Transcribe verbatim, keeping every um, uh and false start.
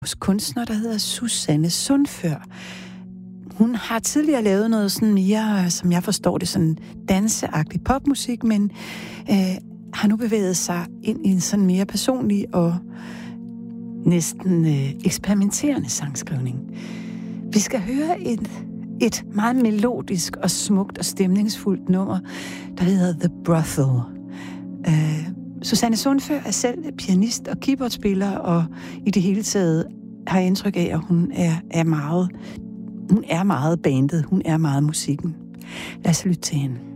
kunstner, der hedder Susanne Sundfør. Hun har tidligere lavet noget sådan mere, som jeg forstår det, sådan danseagtig popmusik, men øh, har nu bevæget sig ind i en sådan mere personlig og næsten øh, eksperimenterende sangskrivning. Vi skal høre et, et meget melodisk og smukt og stemningsfuldt nummer, der hedder The Brothel. Øh, Susanne Sundfør er selv pianist og keyboardspiller, og i det hele taget har jeg indtryk af, at hun er, er meget, hun er meget bandet, hun er meget musikken. Lad os lytte til hende.